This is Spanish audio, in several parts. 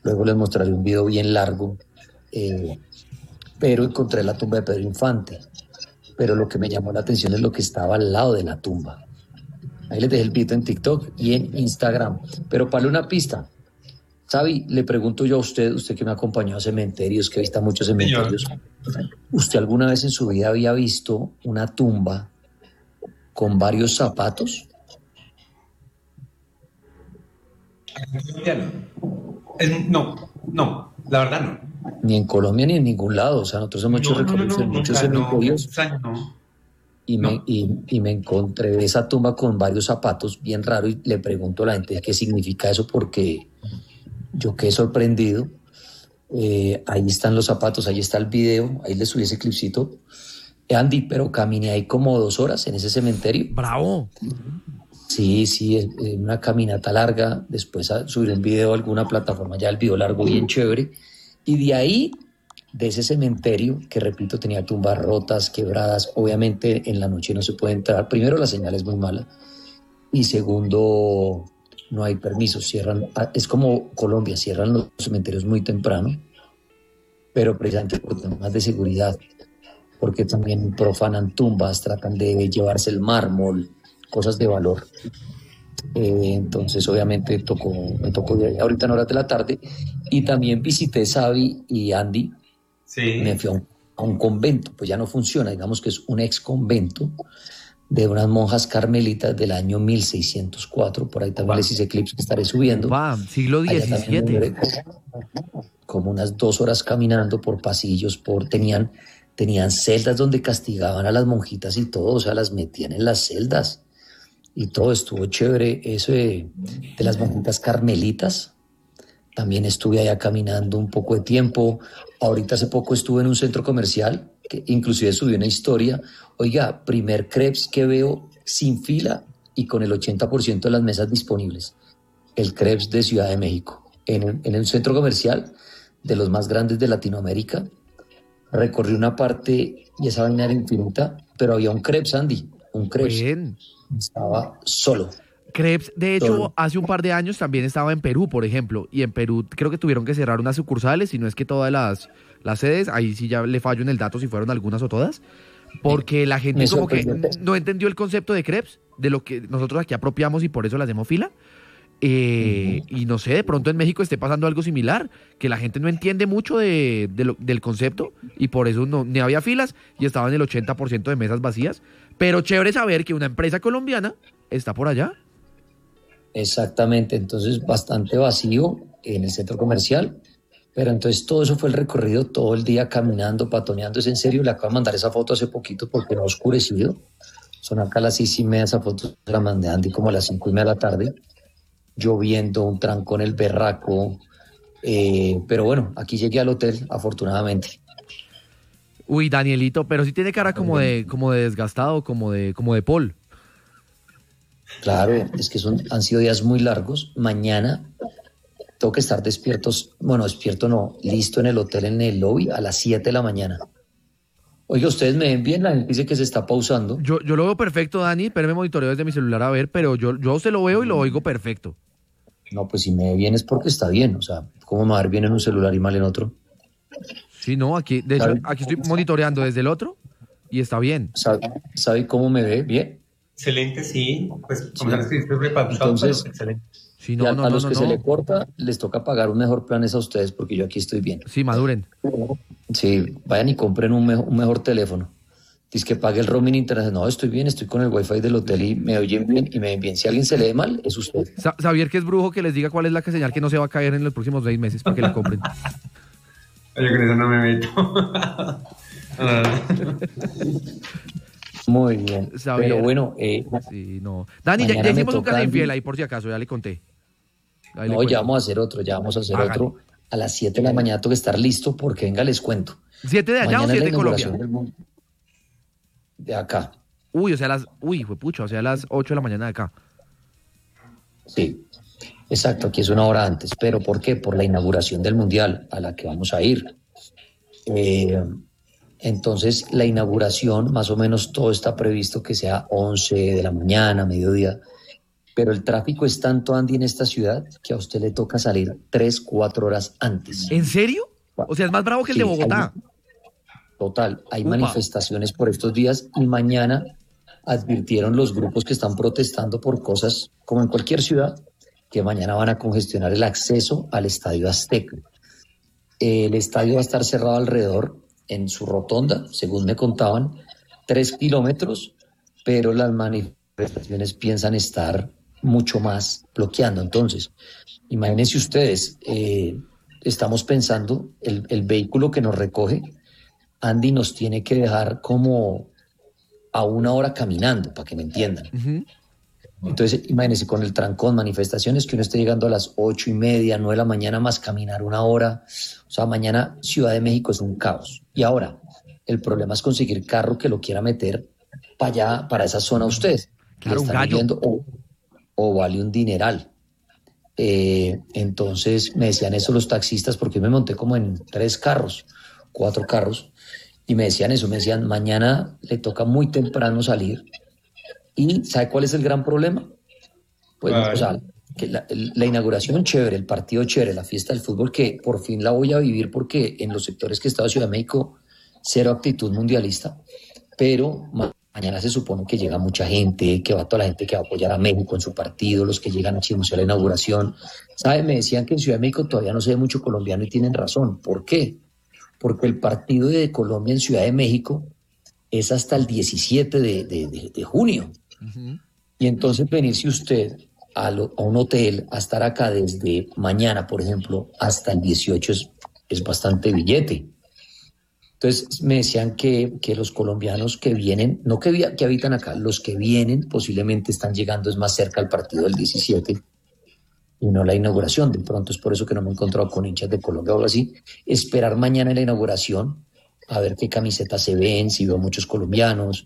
luego les mostraré un video bien largo, pero encontré la tumba de Pedro Infante, pero lo que me llamó la atención es lo que estaba al lado de la tumba. Ahí les dejé el video en TikTok y en Instagram, pero para una pista. Xavi, le pregunto yo a usted que me acompañó a cementerios, que visita muchos Señor. cementerios, ¿usted alguna vez en su vida había visto una tumba con varios zapatos? No, la verdad no. Ni en Colombia ni en ningún lado. O sea, nosotros hemos hecho recorridos en muchos Nunca, no, cementerios extraño, no. y me encontré esa tumba con varios zapatos, bien raro, y le pregunto a la gente qué significa eso, porque yo quedé sorprendido. Ahí están los zapatos, ahí está el video, ahí les subí ese clipcito. Andy, pero caminé ahí como 2 horas en ese cementerio. ¡Bravo! Sí, es una caminata larga. Después subiré un video a alguna plataforma, ya el video largo, bien chévere. Y de ahí, de ese cementerio, que repito, tenía tumbas rotas, quebradas. Obviamente en la noche no se puede entrar. Primero, la señal es muy mala. Y segundo, no hay permisos. Cierran, es como Colombia, cierran los cementerios muy temprano, pero precisamente por temas de seguridad, porque también profanan tumbas, tratan de llevarse el mármol, cosas de valor. Entonces obviamente me tocó ir ahorita en horas de la tarde, y también visité Xavi y Andy. Sí. Me fui a un convento, pues ya no funciona, digamos que es un ex convento de unas monjas carmelitas del año 1604, por ahí también les hice clips que estaré subiendo. Siglo XVII. Como unas 2 horas caminando por pasillos, tenían celdas donde castigaban a las monjitas y todo, o sea, las metían en las celdas. Y todo estuvo chévere. Eso de las monjitas carmelitas, también estuve allá caminando un poco de tiempo. Ahorita hace poco estuve en un centro comercial, que inclusive subí una historia. Oiga, primer crepes que veo sin fila y con el 80% de las mesas disponibles. El crepes de Ciudad de México. En un centro comercial de los más grandes de Latinoamérica. Recorrí una parte y esa vaina era infinita, pero había un crepes, Andy. Un crepes. Bien. Estaba solo. Crepes, de hecho, hace un par de años también estaba en Perú, por ejemplo, y en Perú creo que tuvieron que cerrar unas sucursales, si no es que todas las sedes, ahí sí ya le fallo en el dato si fueron algunas o todas, porque la gente como que no entendió el concepto de crepes, de lo que nosotros aquí apropiamos y por eso le hacemos fila. Y no sé, de pronto en México esté pasando algo similar, que la gente no entiende mucho del concepto y por eso ni había filas y estaban el 80% de mesas vacías. Pero chévere saber que una empresa colombiana está por allá. Exactamente, entonces bastante vacío en el centro comercial, pero entonces todo eso fue el recorrido, todo el día caminando, patoneando. Es en serio, le acabo de mandar esa foto hace poquito porque no ha oscurecido. Son acá las 6:30, esa foto se la mandé a Andy como a las 5:30 de la tarde. Lloviendo, un trancón el berraco, pero bueno, aquí llegué al hotel, afortunadamente. Uy, Danielito, pero sí tiene cara como de desgastado, como de Paul. Claro, es que han sido días muy largos. Mañana tengo que estar despierto no, listo en el hotel, en el lobby a las 7 de la mañana. Oiga, ¿ustedes me ven bien? La gente dice que se está pausando. Yo lo veo perfecto, Dani, pero me monitoreo desde mi celular a ver, pero yo a usted lo veo y lo oigo perfecto. No, pues si me ve bien es porque está bien, o sea, ¿cómo me va a ver bien en un celular y mal en otro? Sí, no, aquí, de hecho, aquí estoy monitoreando desde el otro y está bien. ¿Sabe cómo me ve? ¿Bien? Excelente, sí. Pues como ya escribiste repausado, entonces, excelente. Sí, a los que se le corta, les toca pagar un mejor plan a ustedes, porque yo aquí estoy bien. Sí, maduren. Sí, vayan y compren un mejor teléfono. Dice que pague el roaming internet. No, estoy bien, estoy con el wifi del hotel y me oyen bien y me ven bien. Si a alguien se le ve mal, es usted. Xavier, que es brujo, que les diga cuál es la señal que no se va a caer en los próximos 6 meses para que la compren. Oye, con eso no me meto. Muy bien. Xavier. Pero bueno, sí, no. Dani, ya hicimos un casa infiel ahí por si acaso, ya le conté. No, ya vamos a hacer otro, otro. A las 7 de la mañana tengo que estar listo porque, venga, les cuento. ¿7 de allá mañana o 7 de Colombia? De acá. Uy, fue pucho, o sea, a las 8 de la mañana de acá. Sí, exacto, aquí es una hora antes. ¿Pero por qué? Por la inauguración del Mundial a la que vamos a ir. Entonces, la inauguración, más o menos todo está previsto que sea 11 de la mañana, mediodía. Pero el tráfico es tanto, Andy, en esta ciudad que a usted le toca salir 3, 4 horas antes. ¿En serio? O sea, es más bravo que el de Sí, Bogotá. total, hay Upa. manifestaciones por estos días y mañana advirtieron los grupos que están protestando por cosas como en cualquier ciudad, que mañana van a congestionar el acceso al Estadio Azteca. El estadio va a estar cerrado alrededor, en su rotonda, según me contaban, 3 kilómetros, pero las manifestaciones piensan estar mucho más bloqueando. Entonces, imagínense ustedes, estamos pensando, el vehículo que nos recoge, Andy, nos tiene que dejar como a 1 hora caminando, para que me entiendan. Ujú. Entonces, imagínense, con el trancón, manifestaciones, que uno esté llegando a las 8:30, 9 de la mañana, más caminar 1 hora. O sea, mañana Ciudad de México es un caos. Y ahora, el problema es conseguir carro que lo quiera meter para allá, para esa zona usted. Claro, Y un están gallo. viendo, o vale un dineral. Entonces me decían eso los taxistas, porque yo me monté como en 3 carros, 4 carros, y me decían eso, me decían, mañana le toca muy temprano salir. ¿Y sabe cuál es el gran problema? Pues, o sea, que la inauguración chévere, el partido chévere, la fiesta del fútbol, que por fin la voy a vivir porque en los sectores que he estado en Ciudad de México, cero actitud mundialista, pero mañana se supone que llega mucha gente, que va toda la gente que va a apoyar a México en su partido, los que llegan a chismosear la inauguración. ¿Sabe? Me decían que en Ciudad de México todavía no se ve mucho colombiano y tienen razón. ¿Por qué? Porque el partido de Colombia en Ciudad de México es hasta el 17 de junio. Ujú. Y entonces venirse usted a un hotel a estar acá desde mañana, por ejemplo, hasta el 18 es bastante billete. Entonces me decían que los colombianos que vienen, no que habitan acá, los que vienen posiblemente están llegando es más cerca al partido del 17 y no la inauguración. De pronto es por eso que no me he encontrado con hinchas de Colombia o algo así. Esperar mañana en la inauguración a ver qué camisetas se ven, si veo muchos colombianos.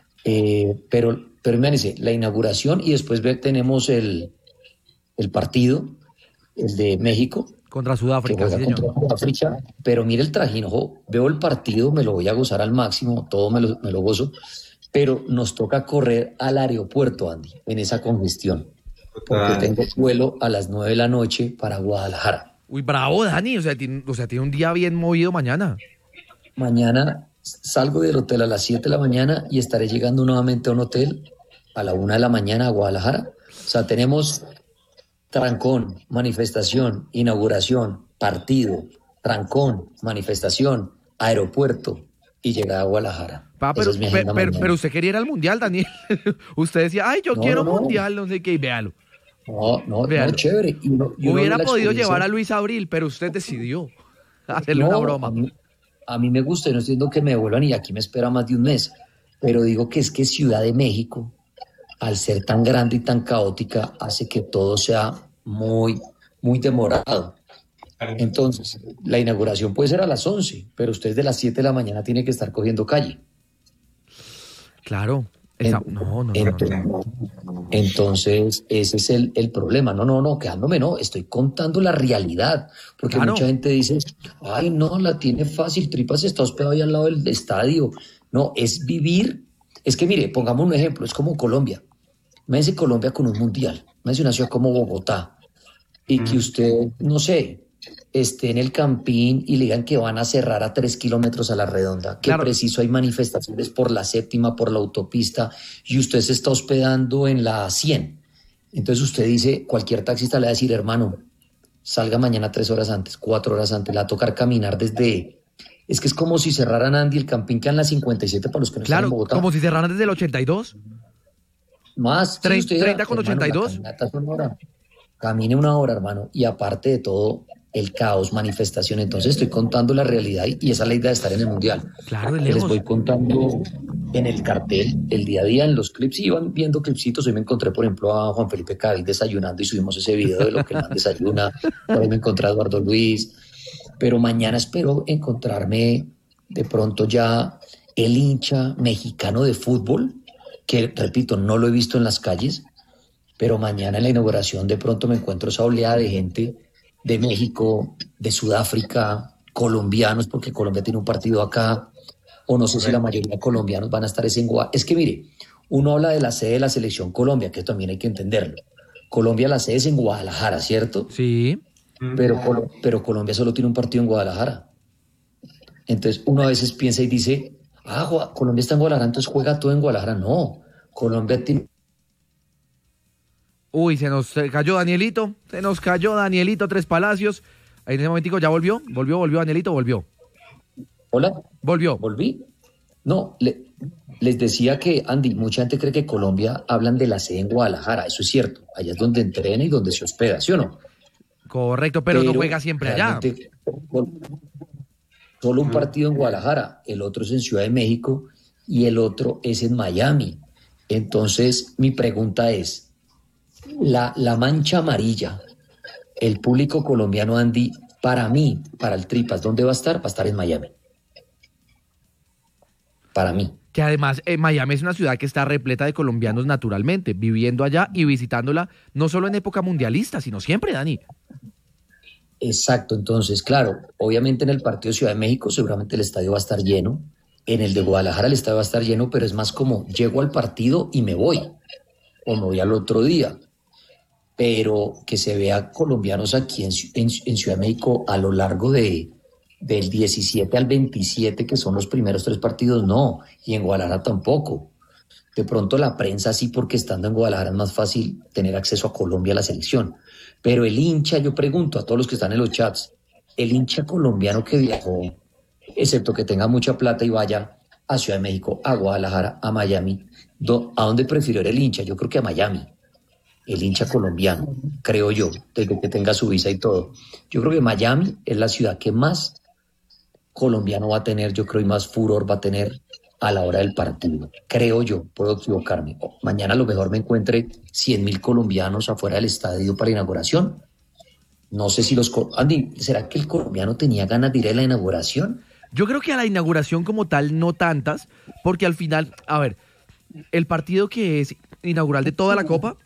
Pero imagínense, la inauguración y después tenemos el partido, el de México, Contra que Sudáfrica, sí, juega señor. contra Sudáfrica, pero mire el trajín, ojo, veo el partido, me lo voy a gozar al máximo, todo me lo gozo, pero nos toca correr al aeropuerto, Andy, en esa congestión, porque tengo vuelo a las 9 de la noche para Guadalajara. Uy, bravo, Dani. O sea, tiene un día bien movido mañana. Mañana salgo del hotel a las 7 de la mañana y estaré llegando nuevamente a un hotel a la 1 de la mañana a Guadalajara. O sea, tenemos trancón, manifestación, inauguración, partido, trancón, manifestación, aeropuerto y llegada a Guadalajara. Pa, Esa pero, es mi agenda mañana. pero usted quería ir al mundial, Daniel. Usted decía, ay, yo No, quiero no, no. mundial, no sé qué, y véalo. No, Véalo. chévere. Y uno Hubiera vive la podido experiencia. llevar a Luis Abril, pero usted decidió hacerle una No, broma. a mí me gusta, yo no estoy diciendo que me devuelvan y aquí me espera más de un mes, pero digo que es que Ciudad de México, al ser tan grande y tan caótica, hace que todo sea muy, muy demorado. Entonces, la inauguración puede ser a las 11, pero usted de las 7 de la mañana tiene que estar cogiendo calle. Claro. No. Entonces, ese es el problema. No, quedándome no, estoy contando la realidad, porque Claro. mucha gente dice, ay, no, la tiene fácil, Tripas está hospedado ahí al lado del estadio. No, es vivir, es que mire, pongamos un ejemplo, es como Colombia. Imagínese Colombia con un mundial, imagínese una ciudad como Bogotá, y que usted, no sé, esté en el Campín y le digan que van a cerrar a 3 kilómetros a la redonda, que Claro. preciso hay manifestaciones por la séptima, por la autopista, y usted se está hospedando en la 100. Entonces usted dice, cualquier taxista le va a decir, hermano, salga mañana 3 horas antes, 4 horas antes, le va a tocar caminar desde... Es que es como si cerraran, Andy, el Campín que en la 57 para los que no están en Claro, Bogotá. como si cerraran desde el 82. Más, 30 con hermano, 82. la caminata es 1 hora. Camine 1 hora, hermano, y aparte de todo, el caos, manifestación. Entonces estoy contando la realidad y esa es la idea de estar en el Mundial. Claro, de Les lejos. voy contando en el cartel, el día a día, en los clips, y iban viendo clipsitos. Hoy me encontré, por ejemplo, a Juan Felipe Cadavid desayunando y subimos ese video de lo que el man desayuna. Por ahí me encontré a Eduardo Luis. Pero mañana espero encontrarme de pronto ya el hincha mexicano de fútbol, que repito, no lo he visto en las calles, pero mañana en la inauguración de pronto me encuentro esa oleada de gente de México, de Sudáfrica, colombianos, porque Colombia tiene un partido acá, o no sé si la mayoría de colombianos van a estar en Guadalajara. Es que mire, uno habla de la sede de la selección Colombia, que también hay que entenderlo, Colombia la sede es en Guadalajara, ¿cierto? Sí. Pero Colombia solo tiene un partido en Guadalajara. Entonces uno a veces piensa y dice, Colombia está en Guadalajara, entonces juega todo en Guadalajara. No, Colombia tiene... Uy, se nos cayó Danielito Tres Palacios. Ahí en ese momentico ya volvió Danielito, volvió. Hola, Volvió. ¿volví? No, les decía que, Andy, mucha gente cree que Colombia hablan de la sede en Guadalajara, eso es cierto, allá es donde entrena y donde se hospeda, ¿sí o no? Correcto, pero no juega siempre allá. Solo un partido en Guadalajara, el otro es en Ciudad de México y el otro es en Miami. Entonces, mi pregunta es, la mancha amarilla, el público colombiano, Andy, para mí, para el Tripas, ¿dónde va a estar? Va a estar en Miami. Para mí. Que además Miami es una ciudad que está repleta de colombianos naturalmente, viviendo allá y visitándola, no solo en época mundialista, sino siempre, Dani. Exacto, entonces, claro, obviamente en el partido de Ciudad de México seguramente el estadio va a estar lleno, en el de Guadalajara el estadio va a estar lleno, pero es más como llego al partido y me voy, o me voy al otro día. Pero que se vea colombianos aquí en Ciudad de México a lo largo del 17 al 27, que son los primeros 3 partidos, no, y en Guadalajara tampoco. De pronto la prensa sí, porque estando en Guadalajara es más fácil tener acceso a Colombia, a la selección. Pero el hincha, yo pregunto a todos los que están en los chats, el hincha colombiano que viajó, excepto que tenga mucha plata y vaya a Ciudad de México, a Guadalajara, a Miami, ¿a dónde prefirió el hincha? Yo creo que a Miami. El hincha colombiano, creo yo, desde que tenga su visa y todo. Yo creo que Miami es la ciudad que más colombiano va a tener, yo creo, y más furor va a tener a la hora del partido. Creo yo, puedo equivocarme. Mañana a lo mejor me encuentre 100.000 colombianos afuera del estadio para la inauguración. No sé si Andy, ¿será que el colombiano tenía ganas de ir a la inauguración? Yo creo que a la inauguración como tal no tantas, porque al final, a ver, el partido que es inaugural de toda la Copa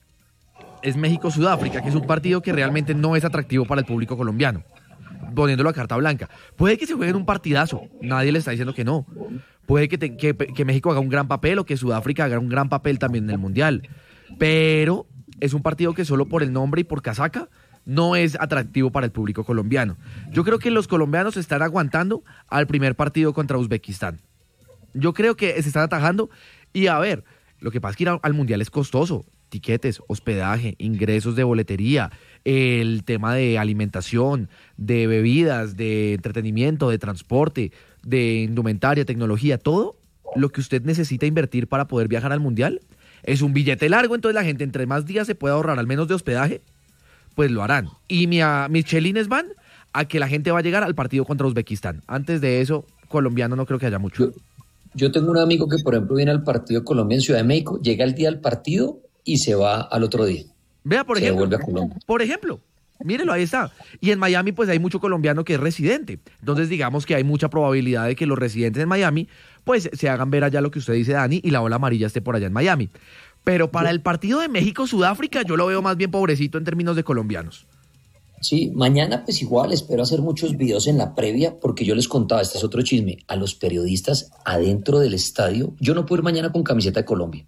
es México-Sudáfrica, que es un partido que realmente no es atractivo para el público colombiano, poniéndolo a carta blanca. Puede que se juegue en un partidazo, nadie le está diciendo que no. Puede que México haga un gran papel o que Sudáfrica haga un gran papel también en el Mundial. Pero es un partido que solo por el nombre y por casaca no es atractivo para el público colombiano. Yo creo que los colombianos están aguantando al primer partido contra Uzbekistán. Yo creo que se están atajando. Y a ver, lo que pasa es que ir al Mundial es costoso. Tiquetes, hospedaje, ingresos de boletería, el tema de alimentación, de bebidas, de entretenimiento, de transporte, de indumentaria, tecnología, todo lo que usted necesita invertir para poder viajar al Mundial es un billete largo. Entonces la gente, entre más días se pueda ahorrar al menos de hospedaje, pues lo harán. Y mis chelines van a que la gente va a llegar al partido contra Uzbekistán. Antes de eso, colombiano no creo que haya mucho. Yo tengo un amigo que, por ejemplo, viene al partido de Colombia en Ciudad de México, llega el día del partido y se va al otro día. Vea, por ejemplo. Se devuelve a Colombia. Por ejemplo, mírelo, ahí está. Y en Miami, pues hay mucho colombiano que es residente. Entonces, digamos que hay mucha probabilidad de que los residentes en Miami, pues se hagan ver allá lo que usted dice, Dani, y la ola amarilla esté por allá en Miami. Pero para el partido de México-Sudáfrica, yo lo veo más bien pobrecito en términos de colombianos. Sí, mañana pues igual espero hacer muchos videos en la previa, porque yo les contaba, este es otro chisme, a los periodistas adentro del estadio. Yo no puedo ir mañana con camiseta de Colombia.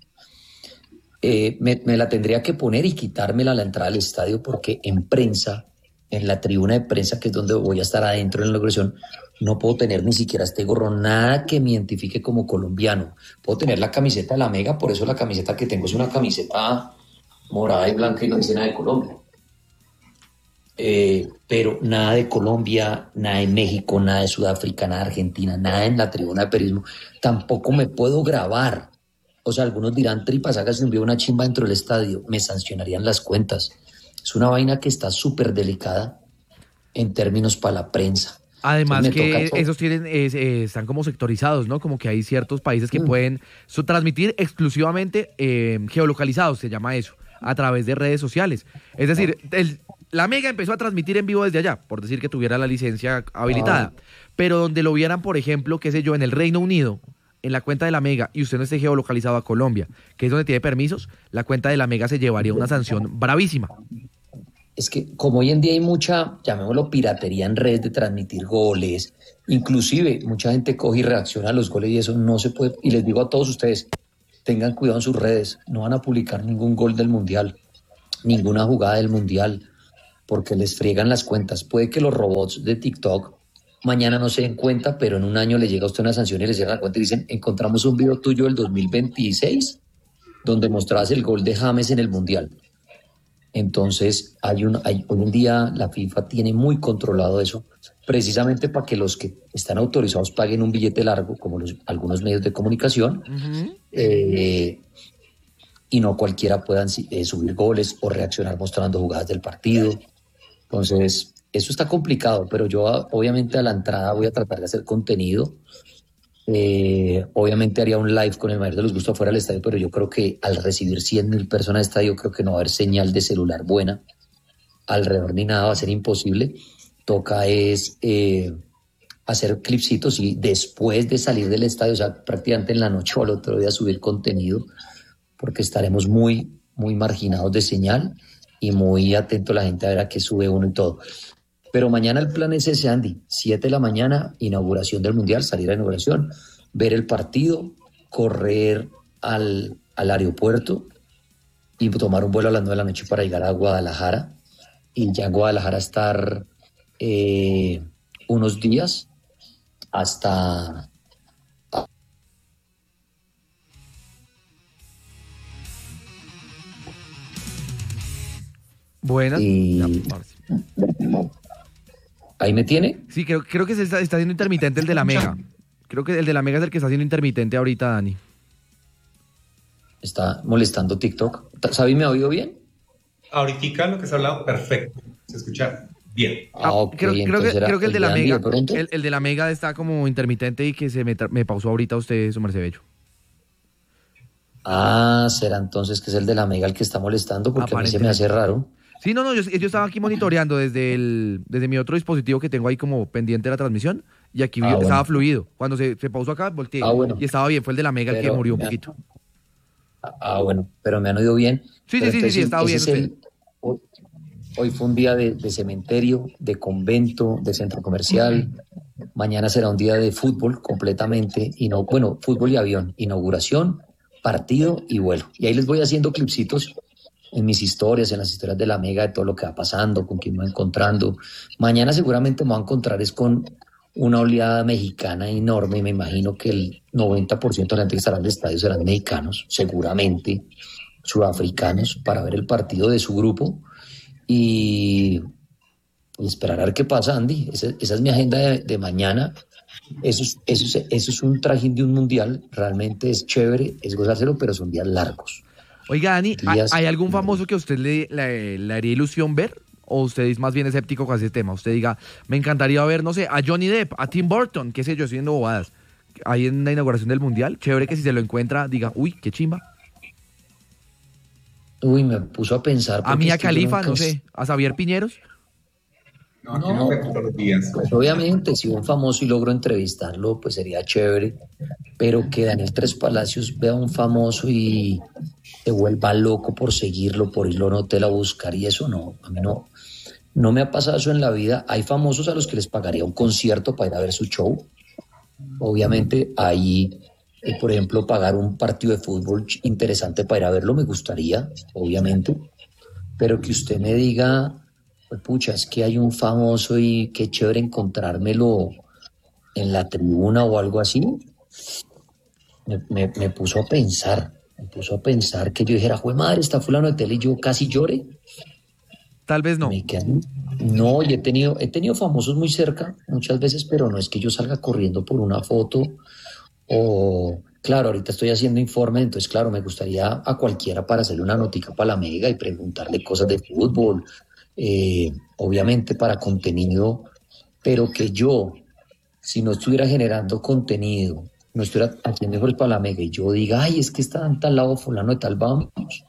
Me la tendría que poner y quitármela a la entrada del estadio, porque en prensa, en la tribuna de prensa, que es donde voy a estar adentro en la inauguración, no puedo tener ni siquiera este gorro, nada que me identifique como colombiano. Puedo tener la camiseta de la Mega, por eso la camiseta que tengo es una camiseta morada y blanca y no dice nada de Colombia. Pero nada de Colombia, nada de México, nada de Sudáfrica, nada de Argentina, nada en la tribuna de periodismo. Tampoco me puedo grabar. O sea, algunos dirán, Tripas, hágase un video, una chimba dentro del estadio. Me sancionarían las cuentas. Es una vaina que está súper delicada en términos para la prensa. Además que esos están como sectorizados, ¿no? Como que hay ciertos países que pueden transmitir exclusivamente geolocalizados, se llama eso, a través de redes sociales. Es decir, la Mega empezó a transmitir en vivo desde allá, por decir que tuviera la licencia habilitada. Pero donde lo vieran, por ejemplo, qué sé yo, en el Reino Unido, en la cuenta de la Mega, y usted no esté geolocalizado a Colombia, que es donde tiene permisos, la cuenta de la Mega se llevaría una sanción bravísima. Es que como hoy en día hay mucha, llamémoslo, piratería en redes de transmitir goles, inclusive mucha gente coge y reacciona a los goles y eso no se puede. Y les digo a todos ustedes, tengan cuidado en sus redes, no van a publicar ningún gol del Mundial. ninguna jugada del Mundial, porque les friegan las cuentas. Puede que los robots de TikTok mañana no se den cuenta, pero en un año le llega a usted una sanción y le cierran la cuenta y dicen, encontramos un video tuyo del 2026 donde mostrabas el gol de James en el Mundial. Entonces, hoy en día la FIFA tiene muy controlado eso, precisamente para que los que están autorizados paguen un billete largo, como algunos medios de comunicación, y no cualquiera puedan subir goles o reaccionar mostrando jugadas del partido. Entonces, eso está complicado, pero yo obviamente a la entrada voy a tratar de hacer contenido. Obviamente haría un live con el mayor de los gustos fuera del estadio, pero yo creo que al recibir 100.000 personas al estadio, creo que no va a haber señal de celular buena alrededor ni nada, va a ser imposible. Toca es hacer clipsitos y después de salir del estadio, o sea, prácticamente en la noche o al otro día subir contenido, porque estaremos muy, muy marginados de señal y muy atento a la gente a ver a qué sube uno y todo. Pero mañana el plan es ese, Andy, 7 de la mañana, inauguración del Mundial, salir a la inauguración, ver el partido, correr al aeropuerto y tomar un vuelo a las 9 de la noche para llegar a Guadalajara, y ya en Guadalajara estar unos días hasta... Buenas. ¿Ahí me tiene? Sí, creo que está haciendo intermitente el de la Mega. Creo que el de la Mega es el que está haciendo intermitente ahorita, Dani. Está molestando TikTok. ¿Sabi me ha oído bien? Ahorita lo que se ha hablado, perfecto. Se escucha bien. Okay, creo que el de la Mega. ¿De El de la Mega está como intermitente y que me pausó ahorita usted, su merced bello. Será entonces que es el de la Mega el que está molestando, porque a mí se me hace raro. Sí, no, yo estaba aquí monitoreando desde mi otro dispositivo que tengo ahí como pendiente de la transmisión, y aquí estaba fluido. Cuando se pausó acá, volteé y estaba bien. Fue el de la Mega el que murió un poquito. Bueno, pero me han oído bien. Sí, estaba bien. Hoy fue un día de cementerio, de convento, de centro comercial. Mañana será un día de fútbol completamente. Fútbol y avión. Inauguración, partido y vuelo. Y ahí les voy haciendo clipsitos en mis historias, en las historias de la Mega, de todo lo que va pasando, con quién me voy encontrando. Mañana seguramente me voy a encontrar es con una oleada mexicana enorme. Me imagino que el 90% de la gente que estará en el estadio serán mexicanos, seguramente sudafricanos, para ver el partido de su grupo y esperar a ver qué pasa, Andy. Esa es mi agenda de mañana. Eso es un trajín de un mundial. Realmente es chévere, es gozárselo, pero son días largos. Oiga, Dani, ¿hay algún famoso que a usted le haría ilusión ver? ¿O usted es más bien escéptico con ese tema? Usted diga, me encantaría ver, no sé, a Johnny Depp, a Tim Burton, qué sé yo, haciendo bobadas. Ahí en la inauguración del Mundial, chévere que si se lo encuentra, diga, uy, qué chimba. Uy, me puso a pensar. A Mia Khalifa, no sé, a Xavier Piñeros. No, todos los días. Pues obviamente, si un famoso y logro entrevistarlo, pues sería chévere. Pero que Daniel Tres Palacios vea a un famoso y se vuelva loco por seguirlo, por irlo a un hotel a buscar, y eso no, a mí no me ha pasado eso en la vida. Hay famosos a los que les pagaría un concierto para ir a ver su show. Obviamente, ahí, por ejemplo, pagar un partido de fútbol interesante para ir a verlo me gustaría, obviamente. Pero que usted me diga, pues pucha, es que hay un famoso y qué chévere encontrármelo en la tribuna o algo así, me puso a pensar. Me puso a pensar que yo dijera, jue madre, está fulano de tele, y yo casi lloré. Tal vez no. No, y he tenido famosos muy cerca muchas veces, pero no es que yo salga corriendo por una foto o... Claro, ahorita estoy haciendo informe, entonces claro, me gustaría a cualquiera para hacerle una notica para la Mega y preguntarle cosas de fútbol, obviamente para contenido, pero que yo, si no estuviera generando contenido, no estuviera haciendo mejores para la Mega y yo diga, ay, es que está en tal lado fulano de tal, vamos.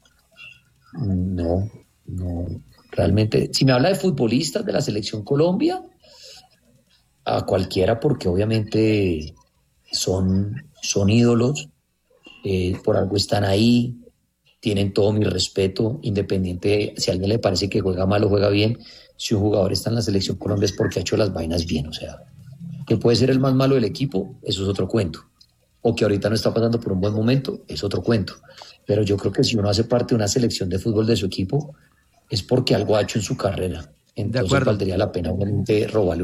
No, realmente, si me habla de futbolistas de la Selección Colombia, a cualquiera, porque obviamente son ídolos, por algo están ahí, tienen todo mi respeto, independiente si a alguien le parece que juega mal o juega bien. Si un jugador está en la Selección Colombia es porque ha hecho las vainas bien, o sea, que puede ser el más malo del equipo, eso es otro cuento, o que ahorita no está pasando por un buen momento, es otro cuento, pero yo creo que si uno hace parte de una selección de fútbol de su equipo, es porque algo ha hecho en su carrera. Entonces acuerdo. valdría la pena obviamente robarle